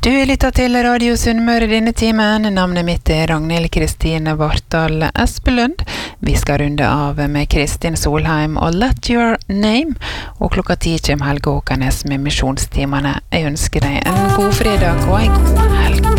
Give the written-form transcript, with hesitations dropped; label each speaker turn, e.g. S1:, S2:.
S1: Du lytter til Radio Sunnmøre denne timen. Navnet mitt Ragnhild Kristine Vartdal Espelund. Vi skal runde av med Kristin Solheim og Let Your Name. Og klokka 10 kommer Helge Håkanes med misjonstimene. Jeg ønsker deg en god fredag og en god helg.